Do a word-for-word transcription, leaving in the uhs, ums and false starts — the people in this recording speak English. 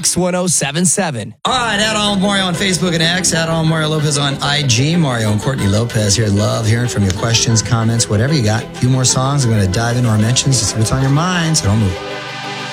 Mix one oh seven point seven. All right, add on Mario on Facebook and X, add on Mario Lopez on I G. Mario and Courtney Lopez here. Love hearing from your questions, comments, whatever you got. A few more songs. I'm going to dive into our mentions to see what's on your mind, so don't move.